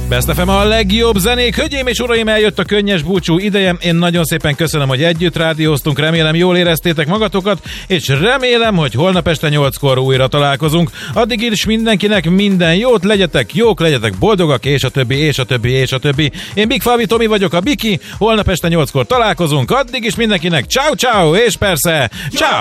Best FM a legjobb zenék. Hölgyeim és uraim, eljött a könnyes búcsú ideje. Én nagyon szépen köszönöm, hogy együtt rádióztunk. Remélem jól éreztétek magatokat, és remélem, hogy holnap este 8-kor újra találkozunk. Addig is mindenkinek minden jót, legyetek jók, legyetek boldogak, és a többi, és a többi, és a többi. Én Big Fabi Tomi vagyok, a Biki. Holnap este 8-kor találkozunk. Addig is mindenkinek ciao ciao, és persze ciao!